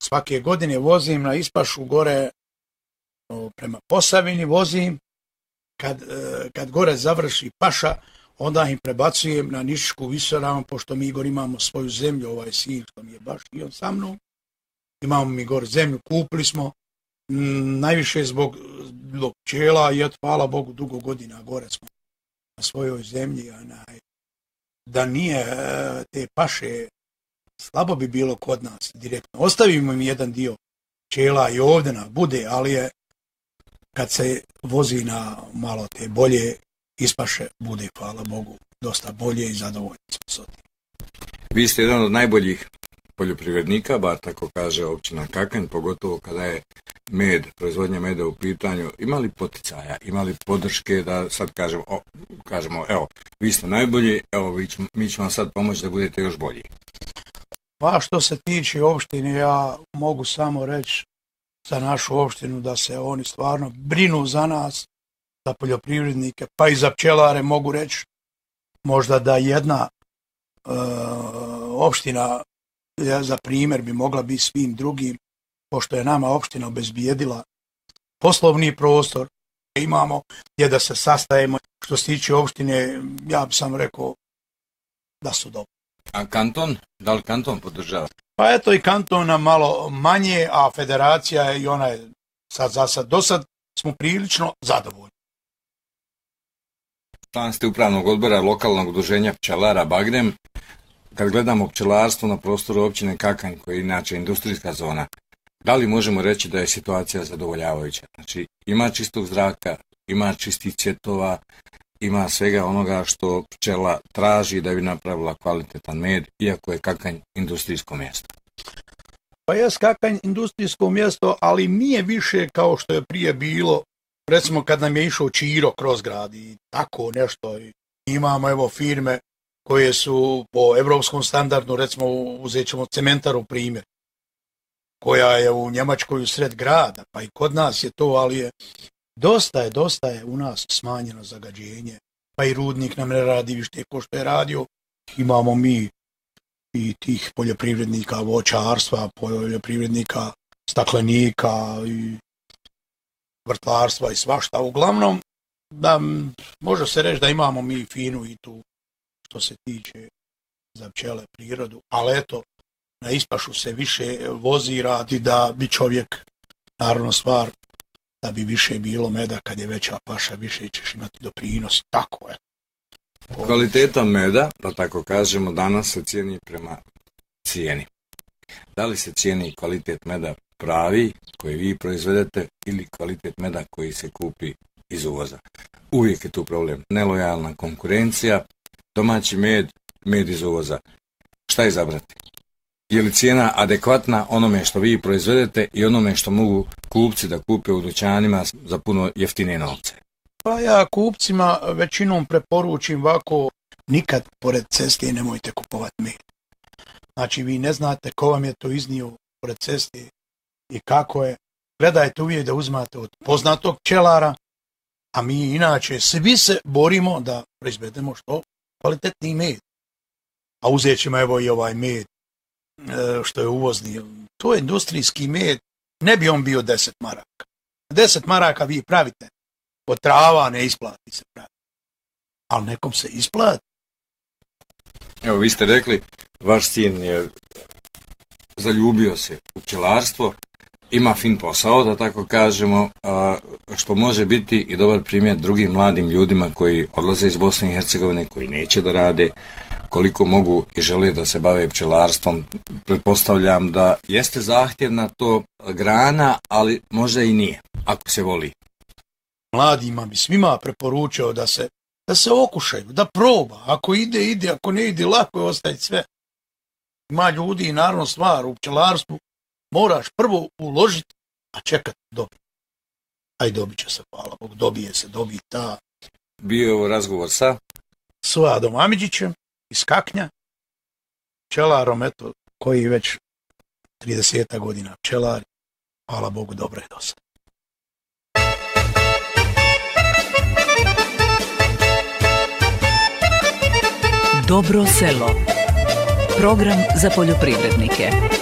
svake godine vozim na ispašu gore prema Posavini, vozim, kad gore završi paša, onda im prebacujem na Nišišku visoravan, pošto mi gore imamo svoju zemlju, ovaj sin što mi je baš i on sa mnom, imamo mi gore zemlju, kupili smo, najviše zbog pčela i hvala Bogu dugo godina gore smo na svojoj zemlji, da nije te paše, slabo bi bilo kod nas direktno. Ostavimo im jedan dio pčela i ovdje na bude, ali je kad se vozi na malo te bolje ispaše, bude, hvala Bogu, dosta bolje i zadovoljni smo s tim. Vi ste jedan od najboljih poljoprivrednika, bar tako kaže općina Kakanj, pogotovo kada je med, proizvodnja meda u pitanju. Imali poticaja, imali podrške da sad kažemo, evo, vi ste najbolji, evo, mi ćemo vam sad pomoći da budete još bolji? Pa što se tiče opštine, ja mogu samo reći za našu opštinu da se oni stvarno brinu za nas, za poljoprivrednike, pa i za pčelare mogu reći. Možda da jedna opština za primjer bi mogla biti svim drugim, pošto je nama opština obezbijedila poslovni prostor, imamo gdje da se sastajemo. Što se tiče opštine, ja bi sam rekao da su dobro. A kanton? Da li kanton podržava? Pa eto i kantona malo manje, a federacija i ona je do sad smo prilično zadovoljni. Član ste upravnog odbora lokalnog udruženja pčelara Bagrem. Kad gledamo pčelarstvo na prostoru općine Kakanj, koja je inače industrijska zona, da li možemo reći da je situacija zadovoljavajuća? Znači, ima čistog zraka, ima čistih cvjetova, ima svega onoga što pčela traži da bi napravila kvalitetan med, iako je Kakanj industrijsko mjesto. Pa je Kakanj industrijsko mjesto, ali nije više kao što je prije bilo, recimo kad nam je išao Čiro kroz grad i tako nešto. Imamo evo firme koje su po evropskom standardu, recimo uzet ćemo Cementaru primjer, koja je u Njemačkoj u sred grada, pa i kod nas je to, ali je dosta je u nas smanjeno zagađenje, pa i rudnik nam ne radi više ko što je radio. Imamo mi i tih poljoprivrednika voćarstva, poljoprivrednika staklenika i vrtlarstva i svašta. Uglavnom, da može se reći da imamo mi finu i tu što se tiče za pčele prirodu, ali eto, na ispašu se više vozi radi da bi čovjek, naravno stvar, da bi više bilo meda kad je veća paša, više ćeš imati doprinos, tako je. Kvaliteta meda, da tako kažemo, danas se cijeni prema cijeni. Da li se cijeni kvalitet meda pravi, koji vi proizvedete, ili kvalitet meda koji se kupi iz uvoza? Uvijek je tu problem. Nelojalna konkurencija, domaći med iz uvoza. Šta je izabrati? Je li cijena adekvatna onome što vi proizvedete i onome što mogu kupci da kupe u dućanima za puno jeftine novce? Pa ja kupcima većinom preporučim ovako, nikad pored ceste nemojte kupovati med. Znači vi ne znate ko vam je to iznio pored ceste i kako je. Gledajte uvijek da uzmate od poznatog pčelara, a mi inače svi se borimo da proizvedemo što kvalitetni med. A uzet ćemo evo i ovaj med što je uvozni. To je industrijski med, ne bi on bio 10 maraka. 10 maraka vi pravite, od trava ne isplati se praviti. Ali nekom se isplati. Evo, vi ste rekli, vaš sin je zaljubio se u pčelarstvo, ima fin posao, da tako kažemo, što može biti i dobar primjer drugim mladim ljudima koji odlaze iz Bosne i Hercegovine, koji neće da rade, koliko mogu i žele da se bave pčelarstvom. Pretpostavljam da jeste zahtjevna to grana, ali možda i nije, ako se voli. Mladima bi svima preporučio da se okušaju, da proba. Ako ide, ako ne ide, lako je ostaviti sve. Ima ljudi i naravno stvar u pčelarstvu, moraš prvo uložiti, a čekati dobiti. A i dobit će se, hvala Bogu, dobije se, dobije ta. Bio je ovo razgovor sa Adom Amidžićem iz Kaknja, pčelarom, eto, koji već 30 godina pčelari, hvala Bogu, dobro je do sada. Dobro selo. Program za poljoprivrednike.